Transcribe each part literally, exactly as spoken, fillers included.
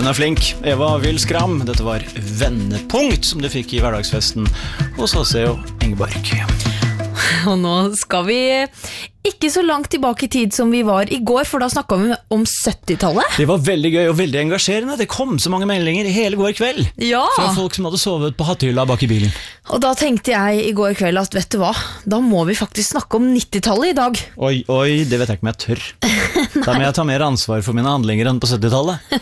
hun er flink. Eva Will Skram. Dette var Vendepunkt, som du fikk i hverdagsfesten hos oss og Ingeborg. Og nå skal vi ikke så langt tilbake i tid som vi var i går, for da snakket vi om syttitallet. Det var veldig gøy og veldig engasjerende. Det kom så mange meldinger i hele går kveld. Ja. Fra folk som hadde sovet på hattehylla bak i bilen. Og da tenkte jeg i går kveld at, vet du hva, da må vi faktisk snakke om nittitallet i dag. Oi, oi, det vet jeg ikke om jeg tør. Da må jeg ta mer ansvar for mine handlinger enn på syttitallet.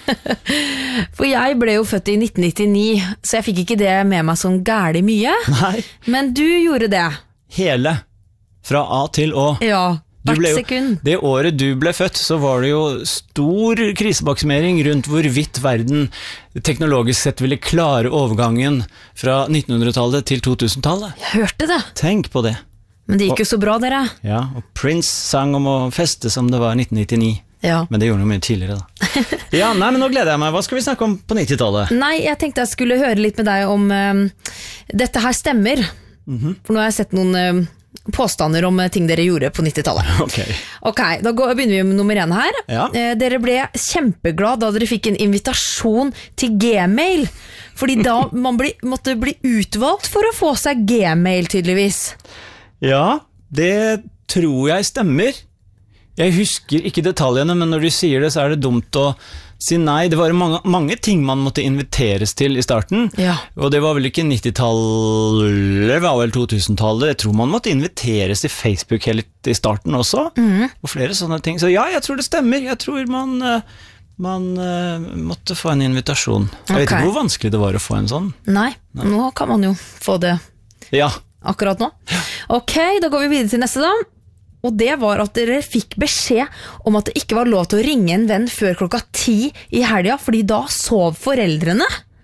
For jeg ble jo født i nitten nittini, så jeg fikk ikke det med meg sånn gærlig mye. Nei. Men du gjorde det. Hele. Fra A til Å. Ja, hvert jo, sekund. Det året du ble født, så var det jo stor krisebaksimering rundt hvorvidt verden teknologisk sett ville klare overgangen fra nittenhundretallet til totusentallet. Jeg hørte det. Tenk på det. Men det gikk jo så bra, dere. Ja, og Prince sang om å feste som det var nitten nittini. Ja. Men det gjorde noe mye tidligere da. Ja, nei, men nå gleder jeg meg. Hva skal vi snakke om på nittitallet? Nei, jeg tenkte jeg skulle høre litt med deg om um, dette her stemmer. Mm-hmm. For nå har jeg sett noen um, påstander om ting dere gjorde på nittitallet. Ok. Ok, da går, begynner vi med nummer én her. Ja. Eh, dere ble kjempeglad da dere fikk en invitasjon til Gmail. Fordi da man bli, måtte bli utvalgt for å få seg Gmail, tydeligvis. Ja, det tror jeg stemmer. Jeg husker ikke detaljene, men når du sier det, så er det dumt å si nei. Det var mange, mange ting man måtte inviteres til i starten, ja. Og det var vel ikke nittitallet, det var vel totusentallet. Jeg tror man måtte inviteres til Facebook helt i starten også, mm. og flere sånne ting. Så ja, jeg tror det stemmer. Jeg tror man, man uh, måtte få en invitasjon. Jeg okay. vet ikke hvor vanskelig det var å få en sånn. Nei, nei. Nå kan man jo få det ja. akkurat nå. Ok, da går vi videre til neste da. Og det var at dere fikk beskjed om at det ikke var lov til å ringe en venn før klokka ti i helga, fordi da sov foreldrene.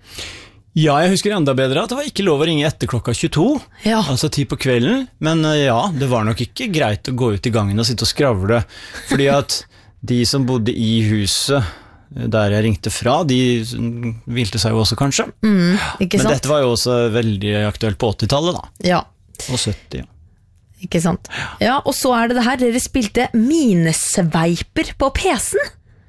Ja, jeg husker enda bedre at det var ikke lov å ringe etter klokka tjueto, ja. altså ti på kvelden, men ja, det var nok ikke greit å gå ut i gangen og sitte og skravle, fordi at de som bodde i huset der jeg ringte fra, de hvilte seg jo også kanskje. Mm, ikke sant? Men dette var jo også veldig aktuelt på åttitallet da, ja. og sytti, ja. Ikke sant? Ja, og så er det det her, dere spilte minesveiper på P C-en.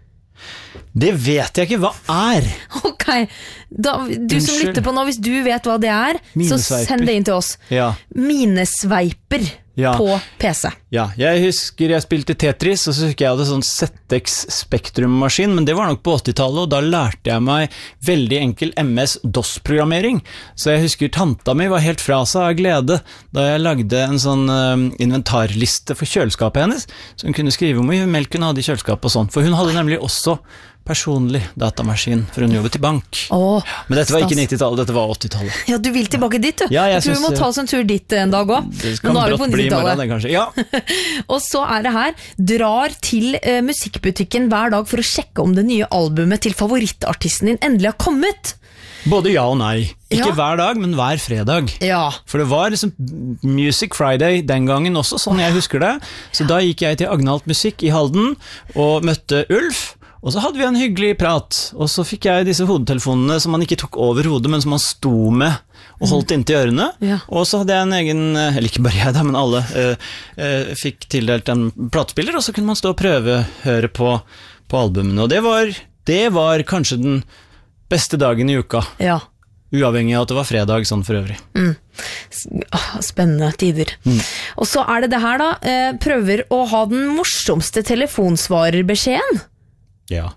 Det vet jeg ikke hva er. Ok, da, du Unnskyld. Som lytter på nå, hvis du vet hva det er, så send det inn til oss. Ja. Minesveiper ja. På P C. Ja, jeg husker jeg spilte Tetris, og så husker jeg hadde sånn Z X Spectrum-maskin, men det var nok på åttitallet, og da lærte jeg meg veldig enkel M S DOS-programmering. Så jeg husker tanta mi var helt fra seg av glede da jeg lagde en sånn uh, inventarliste for kjøleskapet hennes, så hun kunne skrive om hvor mye melk hun hadde i kjøleskapet og sånt, for hun hadde nemlig også personlig datamaskin, for hun jobbet i bank. Åh, men dette var stas. Ikke nittitallet, dette var åttitallet. Ja, du vil tilbake dit, du. Ja, jeg, jeg tror vi må ta oss en tur dit en dag også. Det kan brått bli i morgen, det kanskje. Ja. Og så er det her, drar til uh, musikkbutikken hver dag for å sjekke om det nye albumet til favorittartisten din endelig har kommet. Både ja og nei. Ikke ja. Hver dag, men hver fredag. Ja. For det var liksom Music Friday den gangen også, sånn jeg husker det. Så da gikk jeg til Agnalt Musikk i Halden og møtte Ulf. Og så hadde vi en hyggelig prat, og så fikk jeg disse hodetelefonene som man ikke tok over hodet, men som man sto med og holdt inntil ørene. Ja. Og så hadde jeg en egen, eller ikke bare jeg da, men alle, øh, øh, fikk tildelt en platespiller, og så kunne man stå og prøve høre på, på albumene. Og det var, det var kanskje den beste dagen i uka. Ja. Uavhengig av at det var fredag, sånn for øvrig. Mm. Spennende tider. Mm. Og så er det det her da, prøver å ha den morsomste telefonsvarerbeskjeden. Ja.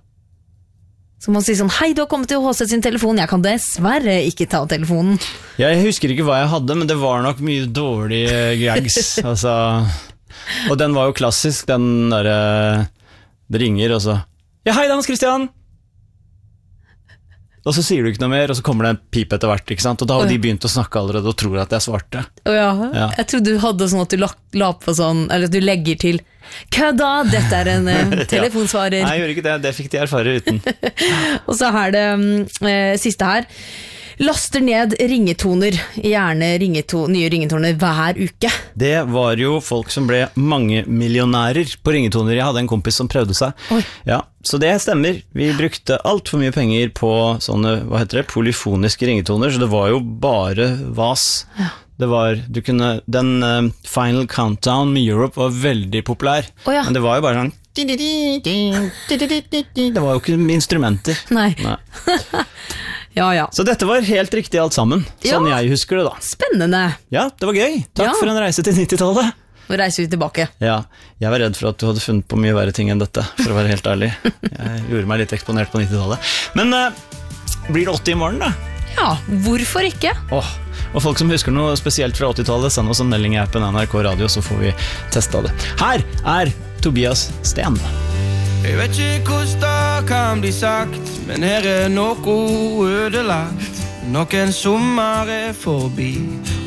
Så man sier sånn, hei, du har kommet til H C sin telefon, jeg kan dessverre ikke ta telefonen. Jeg husker ikke hva jeg hadde, men det var nok mye dårlige gags. Altså, og den var jo klassisk, den der det ringer, og så ja, hei, det er Hans Christian! Og så sier du ikke noe mer, og så kommer det en pip etter hvert, ikke sant? Og da har de begynt å snakke allerede og tror at jeg svarte. Ja, ja. Jeg trodde du hadde sånn at du la, la på sånn, eller at du legger til kødda, dette er en uh, telefonsvarer. ja. Nei, jeg gjorde ikke det, det fikk de erfare uten. Og så er det uh, siste her. Laster ned ringetoner, gjerne ringeto- nye ringetoner hver uke. Det var jo folk som ble mange millionærer på ringetoner. Jeg hadde en kompis som prøvde seg. Oi. Ja, så det stemmer. Vi brukte alt for mye penger på sånne, hva heter det, polyfoniske ringetoner, så det var jo bare vas. Ja. Det var, du kunne, den uh, Final Countdown med Europe var veldig populær, oh, ja. Men det var jo bare sånn Det var jo ikke instrumenter. Nei. Nei. Ja, ja. Så dette var helt riktig alt sammen, sånn Ja. jeg husker det da. Spennende. Ja, det var gøy. Takk Ja. for en reise til nittitallet. Nå reiser vi tilbake. Ja, jeg var redd for at du hadde funnet på mye verre ting enn dette, for å være helt ærlig. Jeg gjorde meg litt eksponert på nittitallet. Men uh, blir det åtti i morgen da? Ja, hvorfor ikke? Åh, og folk som husker noe spesielt fra åttitallet, send oss en melding i appen N R K Radio, så får vi testa det. Her er Tobias Sten. Jeg vet ikke hvordan det kan bli sagt, men her er noe ødelagt. Noen sommer er forbi,